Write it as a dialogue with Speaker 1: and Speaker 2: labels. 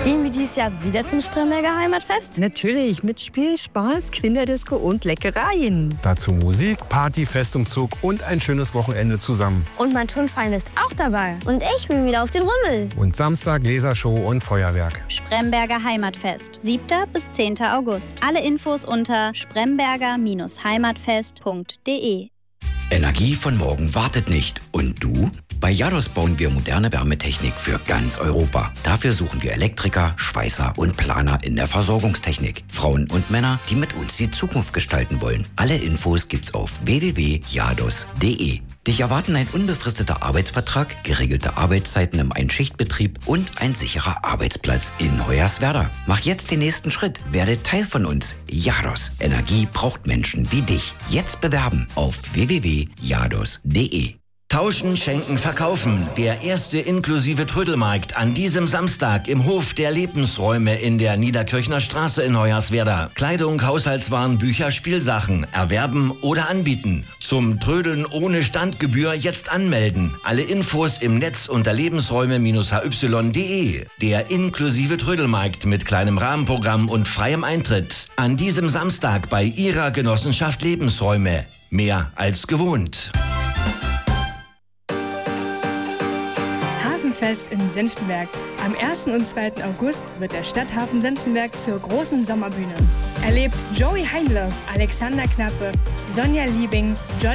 Speaker 1: Gehen wir dieses Jahr wieder zum Spremberger Heimatfest?
Speaker 2: Natürlich, mit Spiel, Spaß, Kinderdisco und Leckereien.
Speaker 3: Dazu Musik, Party, Festumzug und ein schönes Wochenende zusammen.
Speaker 1: Und mein Turnverein ist auch dabei.
Speaker 4: Und ich bin wieder auf den Rummel.
Speaker 3: Und Samstag Lasershow und Feuerwerk.
Speaker 5: Spremberger Heimatfest, 7. bis 10. August. Alle Infos unter spremberger-heimatfest.de.
Speaker 6: Energie von morgen wartet nicht. Und du? Bei Jados bauen wir moderne Wärmetechnik für ganz Europa. Dafür suchen wir Elektriker, Schweißer und Planer in der Versorgungstechnik. Frauen und Männer, die mit uns die Zukunft gestalten wollen. Alle Infos gibt's auf www.jados.de. Dich erwarten ein unbefristeter Arbeitsvertrag, geregelte Arbeitszeiten im Einschichtbetrieb und ein sicherer Arbeitsplatz in Hoyerswerda. Mach jetzt den nächsten Schritt. Werde Teil von uns. Jados. Energie braucht Menschen wie dich. Jetzt bewerben auf www.jados.de.
Speaker 7: Tauschen, Schenken, Verkaufen. Der erste inklusive Trödelmarkt an diesem Samstag im Hof der Lebensräume in der Niederkirchner Straße in Hoyerswerda. Kleidung, Haushaltswaren, Bücher, Spielsachen. Erwerben oder anbieten. Zum Trödeln ohne Standgebühr jetzt anmelden. Alle Infos im Netz unter lebensräume-hy.de. Der inklusive Trödelmarkt mit kleinem Rahmenprogramm und freiem Eintritt. An diesem Samstag bei Ihrer Genossenschaft Lebensräume. Mehr als gewohnt.
Speaker 8: Hafenfest in Senftenberg. Am 1. und 2. August wird der Stadthafen Senftenberg zur großen Sommerbühne. Erlebt Joey Heinle, Alexander Knappe, Sonja Liebing,